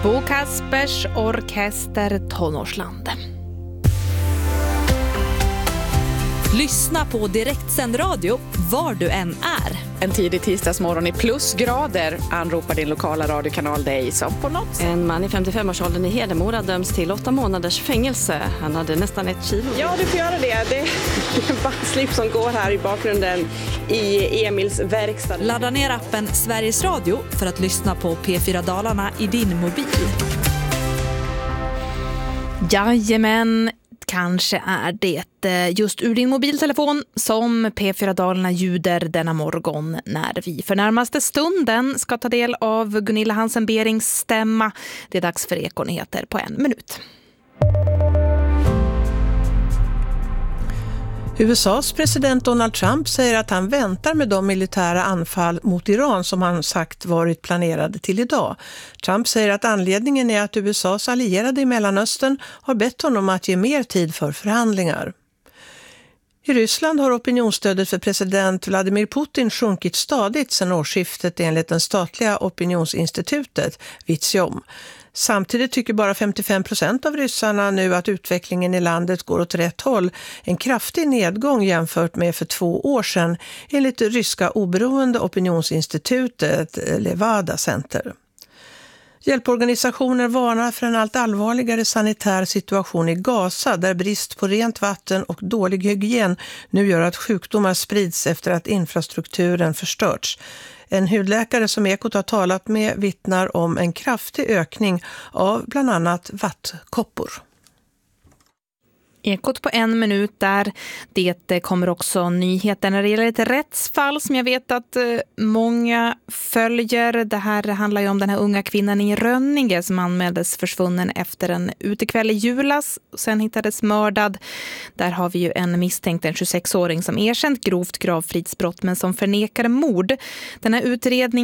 Bo Kaspers Orkester Tonårsland. Lyssna på direktsänd radio var du än är. En tidig tisdagsmorgon i plusgrader anropar din lokala radiokanal dig som på något sätt. En man i 55-årsåldern i Hedemora döms till 8 månaders fängelse. Han hade nästan 1 kilo. Ja, du får göra det. Det är en bandslip som går här i bakgrunden i Emils verkstad. Ladda ner appen Sveriges Radio för att lyssna på P4 Dalarna i din mobil. Jajamän, kanske är det just ur din mobiltelefon som P4 Dalarna ljuder denna morgon när vi för närmaste stunden ska ta del av Gunilla Hansen-Berings stämma. Det är dags för Ekonyheter på 1 minut. USAs president Donald Trump säger att han väntar med de militära anfall mot Iran som han sagt varit planerade till idag. Trump säger att anledningen är att USAs allierade i Mellanöstern har bett honom att ge mer tid för förhandlingar. I Ryssland har opinionsstödet för president Vladimir Putin sjunkit stadigt sedan årsskiftet enligt den statliga opinionsinstitutet Vizjom. Samtidigt tycker bara 55% av ryssarna nu att utvecklingen i landet går åt rätt håll. En kraftig nedgång jämfört med för 2 år sedan enligt det ryska oberoende opinionsinstitutet Levada Center. Hjälporganisationer varnar för en allt allvarligare sanitär situation i Gaza där brist på rent vatten och dålig hygien nu gör att sjukdomar sprids efter att infrastrukturen förstörts. En hudläkare som Ekot har talat med vittnar om en kraftig ökning av bland annat vattkoppor. Ekot på 1 minut där. Det kommer också nyheter när det gäller ett rättsfall som jag vet att många följer. Det här handlar ju om den här unga kvinnan i Rönninge som anmäldes försvunnen efter en utekväll i julas och sen hittades mördad. Där har vi ju en misstänkt, en 26-åring som erkänt grovt gravfridsbrott men som förnekar mord. Den här utredningen